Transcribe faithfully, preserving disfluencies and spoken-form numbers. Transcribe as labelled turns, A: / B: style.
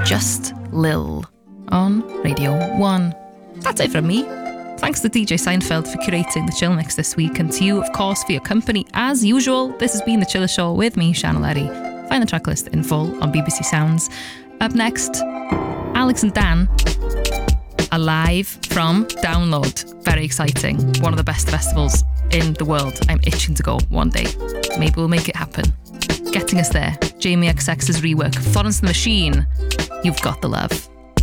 A: Just Lil on Radio one. That's it from me. Thanks to D J Seinfeld for curating the Chill Mix this week, and to you, of course, for your company as usual. This has been The Chiller Show with me, Shannon Leddy. Find the tracklist in full on B B C Sounds. Up next, Alex and Dan are live from Download. Very exciting. One of the best festivals in the world. I'm itching to go one day. Maybe we'll make it happen. Getting us there, Jamie X X's rework, Florence and the Machine, You've Got the Love.